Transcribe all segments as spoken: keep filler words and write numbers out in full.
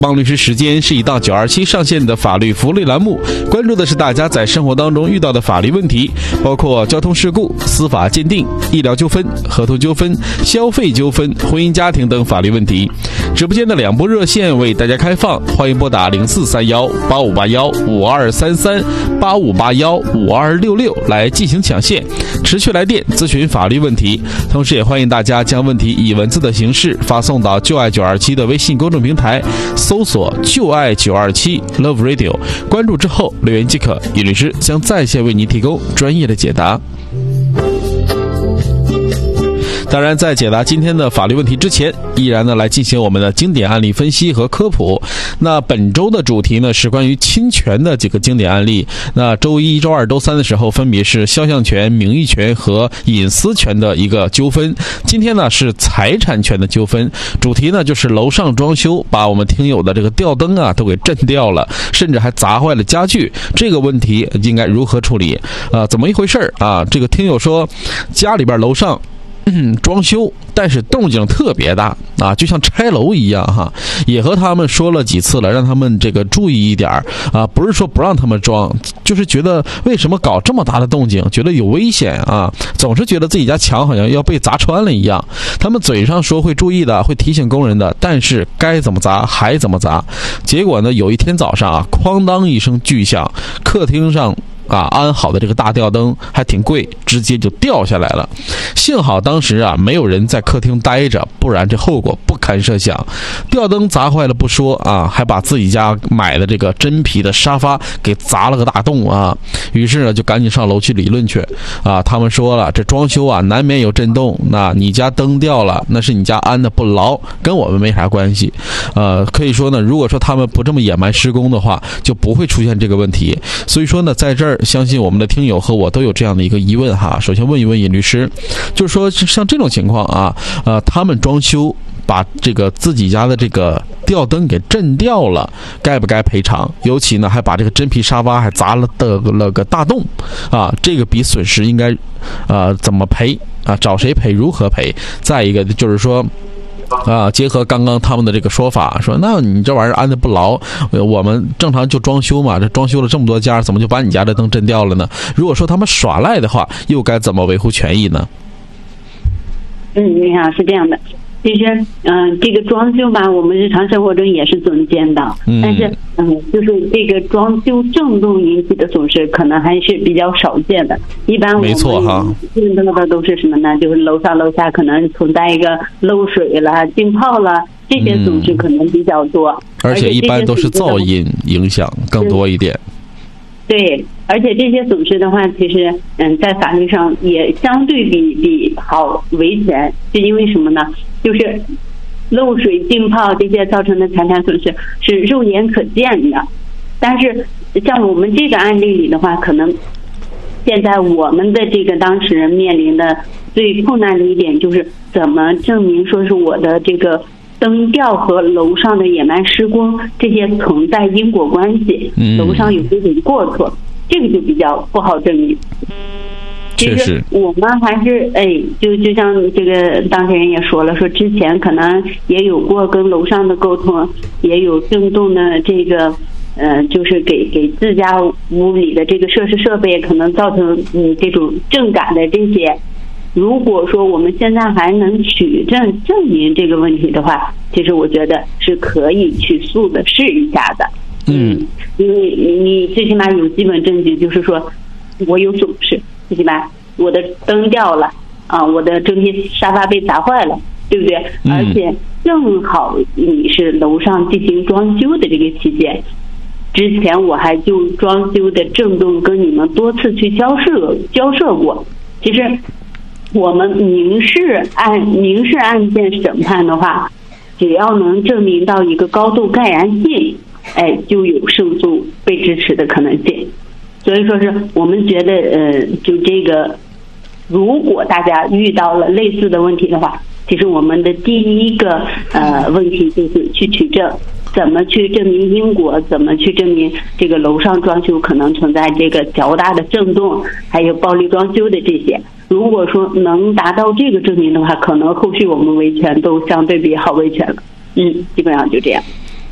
帮律师时间是一档九二七上线的法律福利栏目，关注的是大家在生活当中遇到的法律问题，包括交通事故、司法鉴定、医疗纠纷、合同纠纷、消费纠纷、婚姻家庭等法律问题。直播间的两部热线为大家开放，欢迎拨打零四三幺八五八幺五二三三八五八幺五二六六来进行抢线，持续来电咨询法律问题。同时也欢迎大家将问题以文字的形式发送到就爱九二七的微信公众平台，搜索就爱九二七 Love Radio， 关注之后留言即可，尹律师将在线为您提供专业的解答。当然，在解答今天的法律问题之前，依然呢来进行我们的经典案例分析和科普。那本周的主题呢是关于侵权的几个经典案例。那周一、周二、周三的时候分别是肖像权、名誉权和隐私权的一个纠纷。今天呢是财产权的纠纷，主题呢就是楼上装修把我们听友的这个吊灯啊都给震掉了，甚至还砸坏了家具。这个问题应该如何处理？啊、呃，怎么一回事啊？这个听友说家里边楼上嗯，装修，但是动静特别大啊，就像拆楼一样哈。也和他们说了几次了，让他们这个注意一点啊，不是说不让他们装，就是觉得为什么搞这么大的动静，觉得有危险啊，总是觉得自己家墙好像要被砸穿了一样。他们嘴上说会注意的，会提醒工人的，但是该怎么砸还怎么砸。结果呢，有一天早上啊，哐当一声巨响，客厅上啊，安好的这个大吊灯还挺贵，直接就掉下来了。幸好当时啊没有人在客厅待着，不然这后果不堪设想。吊灯砸坏了不说啊，还把自己家买的这个真皮的沙发给砸了个大洞啊。于是呢就赶紧上楼去理论去啊。他们说了，这装修啊难免有震动，那你家灯掉了，那是你家安的不牢，跟我们没啥关系。呃，可以说呢，如果说他们不这么野蛮施工的话，就不会出现这个问题。所以说呢，在这儿相信我们的听友和我都有这样的一个疑问哈。首先问一问尹律师，就是说像这种情况啊，呃，他们装修把这个自己家的这个吊灯给震掉了，该不该赔偿？尤其呢还把这个真皮沙发还砸了的了个大洞啊，这个比损失应该呃怎么赔啊？找谁赔？如何赔？再一个就是说啊，结合刚刚他们的这个说法，说那你这玩意儿安的不牢，我们正常就装修嘛，这装修了这么多家，怎么就把你家的灯震掉了呢？如果说他们耍赖的话，又该怎么维护权益呢？ 嗯，你好，是这样的。其实，嗯、呃，这个装修吧，我们日常生活中也是总见到，嗯、但是，嗯，就是这个装修震动引起的损失，可能还是比较少见的。一般我们见到的都是什么呢？就是楼上楼下可能存在一个漏水了、浸泡了，这些损失可能比较多。嗯、 而且一般都是噪音影响更多一点。 对，而且这些损失的话，其实嗯，在法律上也相对比比好维权，是因为什么呢？就是漏水、浸泡这些造成的财产损失是肉眼可见的，但是像我们这个案例里的话，可能现在我们的这个当事人面临的最困难的一点就是怎么证明说是我的这个灯吊和楼上的野蛮施工这些存在因果关系，楼上有这种过错，这个就比较不好证明。其实我们还是哎，就就像这个当事人也说了，说之前可能也有过跟楼上的沟通，也有震动的这个呃，就是给给自家屋里的这个设施设备可能造成嗯这种震感的这些。如果说我们现在还能取证证明这个问题的话，其实我觉得是可以去诉的试一下的。 嗯， 因为你最起码有基本证据，就是说我有损失，最起码我的灯掉了啊，我的真皮沙发被砸坏了，对不对？嗯、而且正好你是楼上进行装修的这个期间，之前我还就装修的震动跟你们多次去交涉交涉过。其实我们民事案民事案件审判的话，只要能证明到一个高度盖然性，哎，就有胜诉被支持的可能性。所以说是我们觉得，呃，就这个，如果大家遇到了类似的问题的话，其实我们的第一个呃问题就是去取证，怎么去证明因果，怎么去证明这个楼上装修可能存在这个较大的震动，还有暴力装修的这些。如果说能达到这个证明的话，可能后续我们维权都相对比好维权了。嗯，基本上就这样。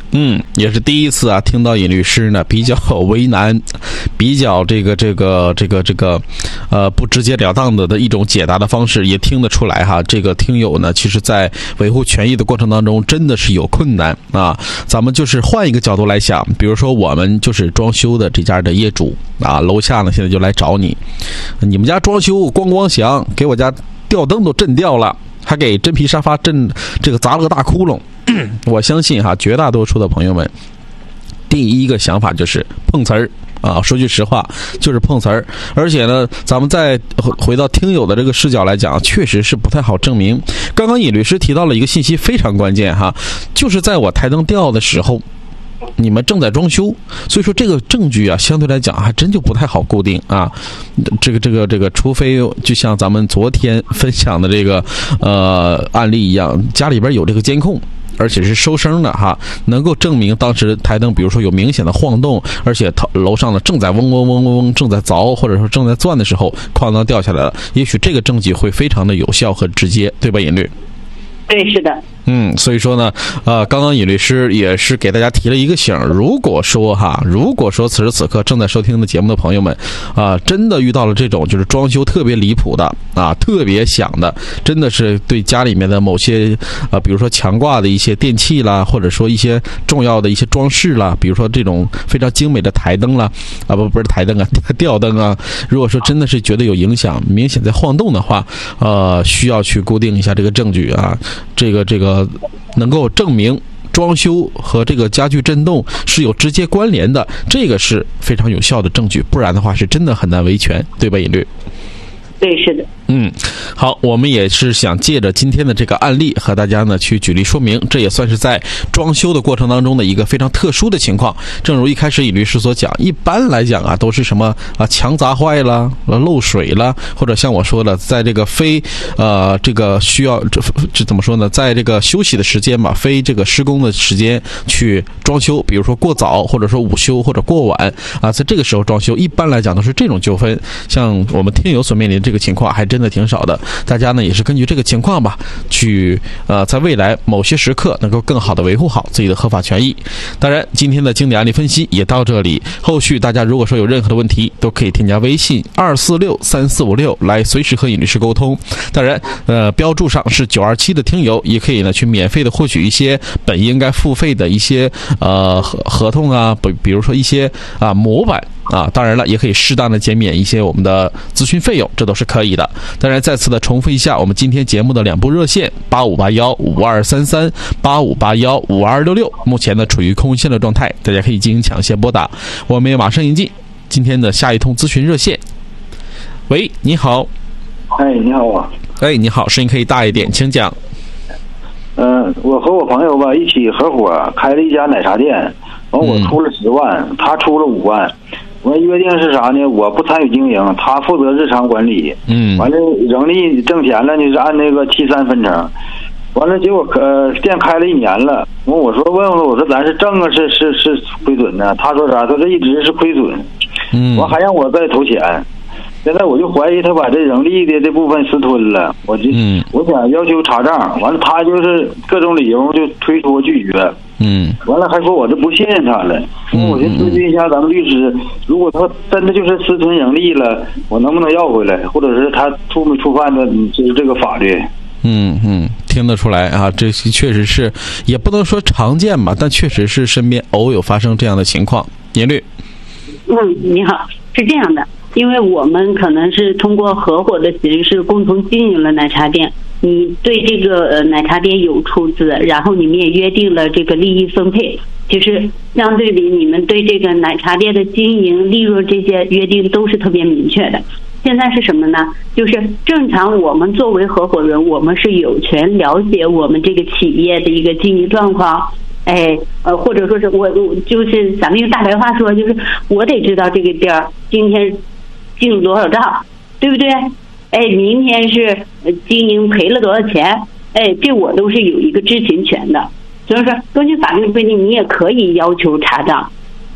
嗯，也是第一次啊，听到尹律师呢比较为难，比较这个这个这个这个，呃，不直截了当的的一种解答的方式，也听得出来哈。这个听友呢，其实在维护权益的过程当中，真的是有困难啊。咱们就是换一个角度来想，比如说我们就是装修的这家的业主啊，楼下呢现在就来找你，你们家装修咣咣响，给我家吊灯都震掉了，还给真皮沙发震这个砸了个大窟窿。我相信哈，绝大多数的朋友们第一个想法就是碰瓷儿啊，说句实话就是碰瓷儿。而且呢，咱们再回到听友的这个视角来讲，确实是不太好证明。刚刚尹律师提到了一个信息非常关键哈，就是在我台灯掉的时候，你们正在装修，所以说这个证据啊，相对来讲还真就不太好固定啊。这个这个这个，除非就像咱们昨天分享的这个呃案例一样，家里边有这个监控，而且是收声的哈，能够证明当时台灯比如说有明显的晃动，而且楼上呢正在嗡嗡嗡嗡嗡正在凿或者说正在钻的时候，哐当掉下来了，也许这个证据会非常的有效和直接，对吧，尹律？ 对，是的。 嗯，所以说呢，呃，刚刚尹律师也是给大家提了一个醒，如果说哈，如果说此时此刻正在收听的节目的朋友们，啊、呃，真的遇到了这种就是装修特别离谱的啊，特别响的，真的是对家里面的某些啊、呃，比如说墙挂的一些电器啦，或者说一些重要的一些装饰啦，比如说这种非常精美的台灯啦，啊不不是台灯啊，吊灯啊，如果说真的是觉得有影响，明显在晃动的话，呃，需要去固定一下这个证据啊，这个这个。能够证明装修和这个家具震动是有直接关联的，这个是非常有效的证据，不然的话是真的很难维权，对吧，尹律？ 对，是的。 嗯，好，我们也是想借着今天的这个案例和大家呢去举例说明，这也算是在装修的过程当中的一个非常特殊的情况。正如一开始尹律师所讲，一般来讲啊都是什么啊墙砸坏了、漏水了，或者像我说的，在这个非呃这个需要这这怎么说呢，在这个休息的时间吧，非这个施工的时间去装修，比如说过早或者说午休或者过晚啊，在这个时候装修，一般来讲都是这种纠纷。像我们听友所面临的这个情况还真的挺少的，大家呢也是根据这个情况吧，去呃在未来某些时刻能够更好的维护好自己的合法权益。当然，今天的经典案例分析也到这里，后续大家如果说有任何的问题，都可以添加微信二四六三四五六来随时和尹律师沟通。当然，呃，标注上是九二七的听友，也可以呢去免费的获取一些本应该付费的一些呃合合同啊，比比如说一些啊模板。啊，当然了，也可以适当的减免一些我们的咨询费用，这都是可以的。当然，再次的重复一下我们今天节目的两部热线：八五八幺五二三三、八五八幺五二六六，目前呢处于空线的状态，大家可以进行抢先拨打。我们也马上迎进今天的下一通咨询热线。喂，你好。 哎，你好啊。 哎，你好，声音可以大一点，请讲。 嗯、呃，我和我朋友吧一起合伙开了一家奶茶店，完我出了十万，嗯、他出了五万。我约定是啥呢？我不参与经营，他负责日常管理。嗯，完了盈利挣钱了，就是按那个七三分成。完了，结果呃店开了一年了，问我说问问我说咱是挣啊是是是亏损呢？他说啥？他说一直是亏损。嗯，完还让我再投钱。现在我就怀疑他把这盈利的这部分私吞了，我就、嗯、我想要求查账，完了他就是各种理由就推脱拒绝。嗯，完了还说我这不信任他了，嗯、我就咨询一下咱们律师，如果他真的就是私吞盈利了，我能不能要回来，或者是他触没触犯的就是这个法律？ 嗯嗯，听得出来啊，这确实是也不能说常见吧，但确实是身边偶有发生这样的情况。严律， 嗯，你好，是这样的，因为我们可能是通过合伙的形式共同经营了奶茶店。你对这个呃奶茶店有出资，然后你们也约定了这个利益分配。其实相对比你们对这个奶茶店的经营、利润这些约定都是特别明确的。现在是什么呢？就是正常我们作为合伙人，我们是有权了解我们这个企业的一个经营状况。哎，呃，或者说是我我就是咱们用大白话说，就是我得知道这个店儿今天进了多少账，对不对？哎，明天是经营赔了多少钱？哎，这我都是有一个知情权的。所以说，根据法律规定，你也可以要求查账。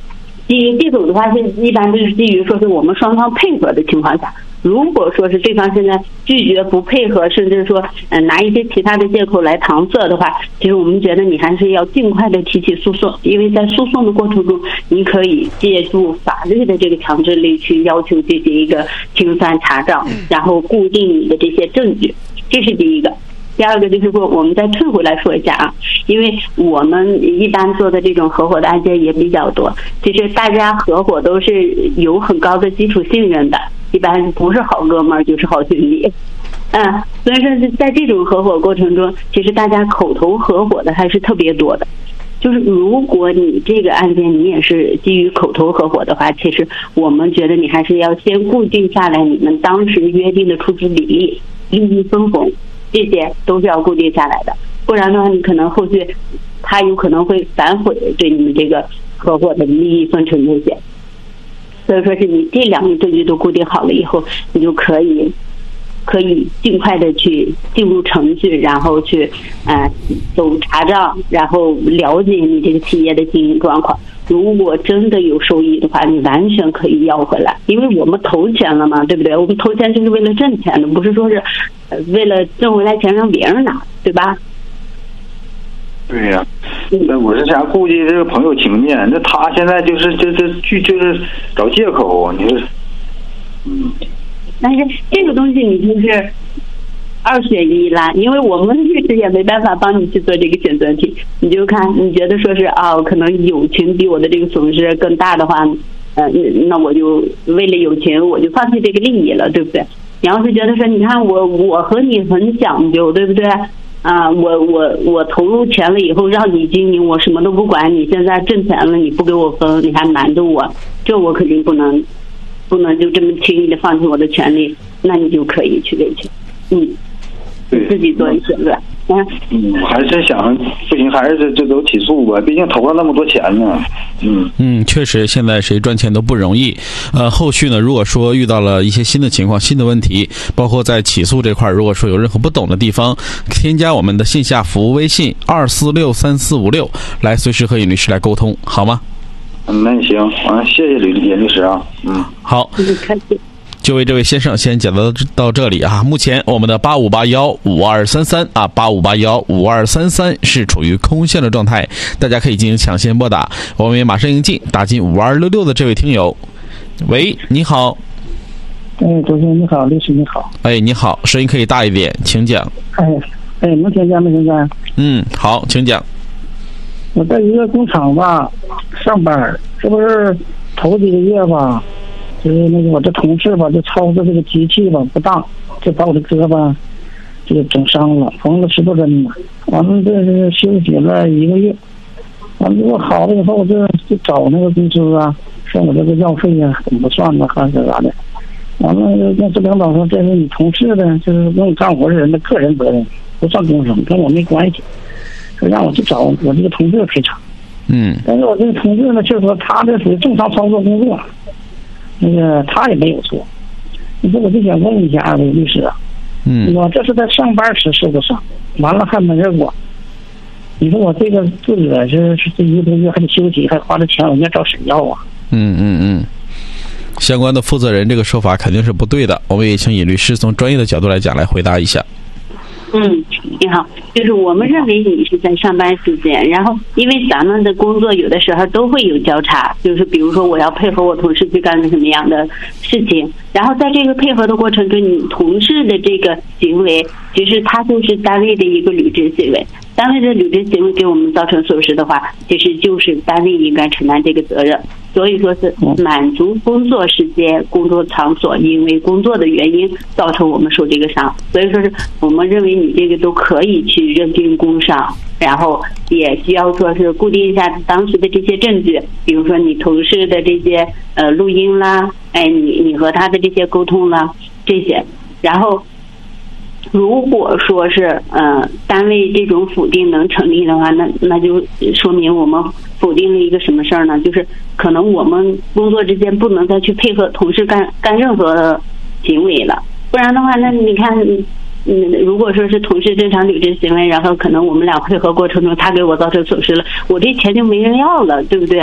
基于这种的话是一般就是基于说是我们双方配合的情况下，如果说是对方现在拒绝不配合，甚至说呃拿一些其他的借口来搪塞的话，其实我们觉得你还是要尽快的提起诉讼，因为在诉讼的过程中，你可以借助法律的这个强制力去要求进行一个清算查账，然后固定你的这些证据，这是第一个。第二个就是说，我们再退回来说一下啊，因为我们一般做的这种合伙的案件也比较多，其实大家合伙都是有很高的基础信任的，一般不是好哥们儿就是好兄弟。嗯，所以说在这种合伙过程中，其实大家口头合伙的还是特别多的。就是如果你这个案件你也是基于口头合伙的话，其实我们觉得你还是要先固定下来你们当时约定的出资比例、利益分红，这些都是要固定下来的，不然的话你可能后续他有可能会反悔对你们这个合伙的利益分成这些。所以说是你这两个证据都固定好了以后，你就可以可以尽快的去进入程序，然后去呃走查账，然后了解你这个企业的经营状况。如果真的有收益的话，你完全可以要回来，因为我们投钱了嘛，对不对？我们投钱就是为了挣钱的，不是说是呃为了挣回来钱让别人拿，对吧？ 对呀、啊，那我是想顾及这个朋友情面，那他现在就是就是就就是找借口，你说，嗯。 但是这个东西你就是二选一啦，因为我们律师也没办法帮你去做这个选择题，你就看你觉得说是啊，可能友情比我的这个损失更大的话，呃，那我就为了友情我就放弃这个利益了，对不对？你要是觉得说你看我我和你很讲究，对不对？啊，我我我投入钱了以后让你经营，我什么都不管，你现在挣钱了你不给我分，你还瞒着我，这我肯定不能。不能就这么轻易的放弃我的权利，那你就可以去维权，嗯，你自己做一选择。嗯， 嗯，还是想不行，还是这这都起诉吧，毕竟投了那么多钱呢。嗯嗯，确实，现在谁赚钱都不容易。呃，后续呢，如果说遇到了一些新的情况、新的问题，包括在起诉这块，如果说有任何不懂的地方，添加我们的线下服务微信二四六三四五六，来随时和尹律师来沟通，好吗？ 嗯，那行，啊，谢谢吕吕律师啊，嗯， 好，就为这位先生先讲到到这里啊。目前我们的八五八幺五二三三啊，八五八幺五二三三是处于空线的状态，大家可以进行抢先拨打。我们也马上迎进打进五二六六的这位听友。喂，你好。 哎，主持人你好，律师你好。 哎，你好，声音可以大一点，请讲。 哎，哎，能听见没听见？ 嗯，好，请讲。 我在一个工厂吧上班，这不是头几个月吧，就是那个我这同事吧，就操作这个机器吧不当，就把我的胳膊就整伤了，缝了十多针呢。完了这是休息了一个月，完了我好了以后，我就就找那个公司啊，说我这个药费啊怎么算呢，还是咋的？完了那这领导说这是你同事的，就是跟我干活的人的个人责任，不算工伤，跟我没关系。让我去找我这个同事赔偿， 嗯， 但是我这个同事呢，就是说他这属于正常操作工作，那个他也没有错。你说我就想问一下这个律师啊， 嗯， 我这是在上班时受的伤，完了还没人管，你说我这个自个是是这一个多月还得休息，还花着钱，我应该找谁要啊？ 嗯嗯嗯，相关的负责人这个说法肯定是不对的，我们也请尹律师从专业的角度来讲来回答一下。 嗯，你好，就是我们认为你是在上班时间，然后因为咱们的工作有的时候都会有交叉，就是比如说我要配合我同事去干什么样的事情，然后在这个配合的过程中，你同事的这个行为，其实它就是单位的一个履职行为，单位的履职行为给我们造成损失的话，其实就是单位应该承担这个责任。所以说是满足工作时间、工作场所因为工作的原因造成我们受这个伤，所以说是我们认为你这个都可以去认定工伤，然后也需要说是固定一下当时的这些证据，比如说你同事的这些呃录音啦，哎，你你和他的这些沟通啦这些，然后。如果说是呃单位这种否定能成立的话，那那就说明我们否定了一个什么事儿呢？就是可能我们工作之间不能再去配合同事干干任何行为了，不然的话，那你看，嗯，如果说是同事正常履职行为，然后可能我们俩配合过程中他给我造成损失了，我这钱就没人要了，对不对？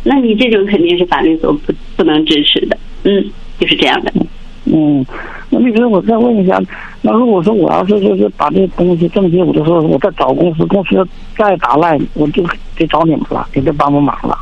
那你这种肯定是法律所不不能支持的。嗯，就是这样的。 嗯，那律师，我再问一下，那如果说我要是就是把这东西证明，我就说我再找公司，公司再打赖，我就得找你们了，你得帮我忙了。